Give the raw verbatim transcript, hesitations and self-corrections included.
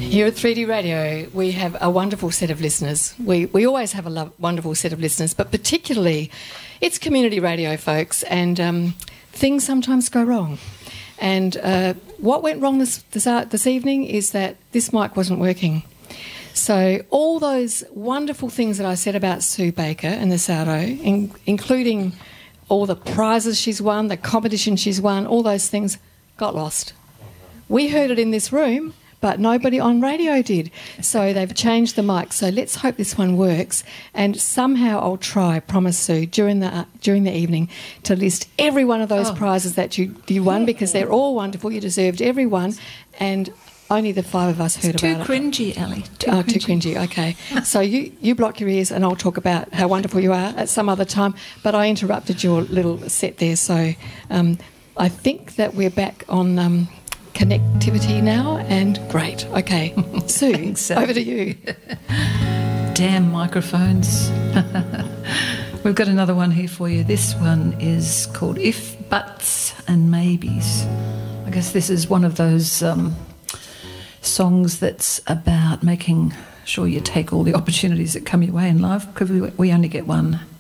Here at three D Radio, we have a wonderful set of listeners. We, we always have a lo- wonderful set of listeners, but particularly it's community radio, folks, and um, things sometimes go wrong. And uh, what went wrong this, this, uh, this evening is that this mic wasn't working. So all those wonderful things that I said about Sue Baker and the Sourdough, in, including all the prizes she's won, the competition she's won, all those things got lost. We heard it in this room, but nobody on radio did. So they've changed the mic. So let's hope this one works. And somehow I'll try, promise Sue, during the uh, during the evening to list every one of those oh. prizes that you, you won, because they're all wonderful. You deserved every one. And only the five of us heard it's about too cringy, it. Ellie. Too oh, cringy. too cringy. Okay. So you, you block your ears and I'll talk about how wonderful you are at some other time. But I interrupted your little set there. So um, I think that we're back on um, connectivity now, and great. Okay. Sue, so. over to you. Damn microphones. We've got another one here for you. This one is called If, Buts and Maybes. I guess this is one of those um, songs that's about making sure you take all the opportunities that come your way in life, because we, we only get one.